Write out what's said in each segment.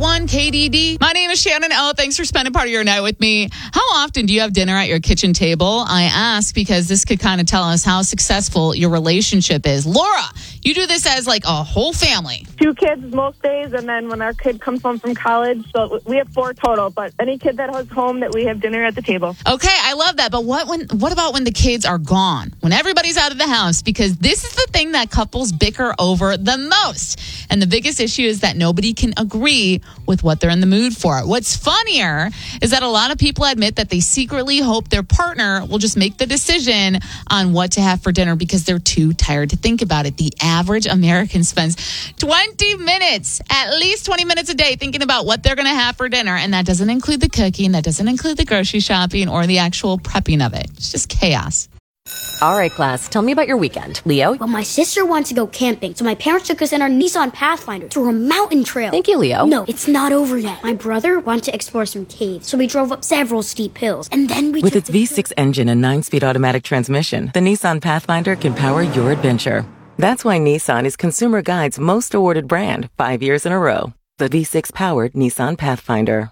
401 KDD. My name is Shannon O. Thanks for spending part of your night with me. How often do you have dinner at your kitchen table? I ask because this could kind of tell us how successful your relationship is. Laura, you do this as like a whole family. 2 kids most days, and then when our kid comes home from college, so we have 4 total, but any kid that was home that we have dinner at the table. Okay, I love that. But what about when the kids are gone? When everybody's out of the house? Because this is the thing that couples bicker over the most. And the biggest issue is that nobody can agree with what they're in the mood for. What's funnier is that a lot of people admit that they secretly hope their partner will just make the decision on what to have for dinner because they're too tired to think about it. The average American spends 20 minutes, at least 20 minutes a day, thinking about what they're going to have for dinner. And that doesn't include the cooking, that doesn't include the grocery shopping or the actual prepping of it. It's just chaos. All right, class, tell me about your weekend. Leo? Well, my sister wanted to go camping, so my parents took us in our Nissan Pathfinder to a mountain trail. Thank you, Leo. No, it's not over yet. My brother wanted to explore some caves, so we drove up several steep hills, and then we With its V6 engine and 9-speed automatic transmission, the Nissan Pathfinder can power your adventure. That's why Nissan is Consumer Guide's most awarded brand 5 years in a row. The V6-powered Nissan Pathfinder.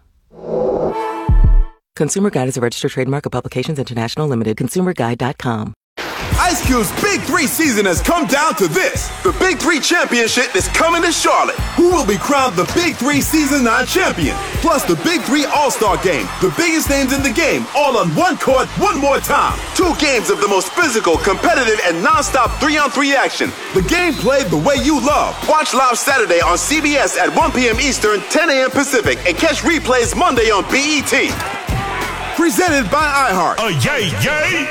Consumer Guide is a registered trademark of Publications International Limited. ConsumerGuide.com. Ice Cube's Big 3 season has come down to this. The Big 3 Championship is coming to Charlotte. Who will be crowned the Big 3 Season 9 champion? Plus the Big 3 All-Star Game. The biggest names in the game, all on one court, one more time. 2 games of the most physical, competitive, and non-stop 3-on-3 action. The game played the way you love. Watch live Saturday on CBS at 1 p.m. Eastern, 10 a.m. Pacific, and catch replays Monday on BET. Presented by iHeart. Yay, yay!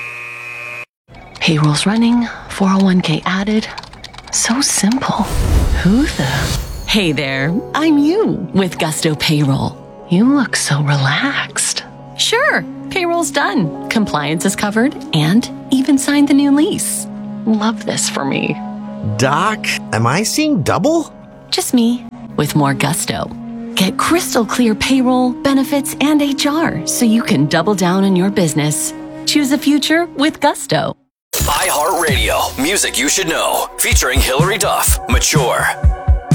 Payroll's running, 401k added. So simple. Who the? Hey there, I'm you with Gusto Payroll. You look so relaxed. Sure, payroll's done. Compliance is covered and even signed the new lease. Love this for me. Doc, am I seeing double? Just me with more gusto. Get crystal clear payroll, benefits, and HR so you can double down on your business. Choose a future with Gusto. iHeartRadio, music you should know, featuring Hillary Duff, Mature.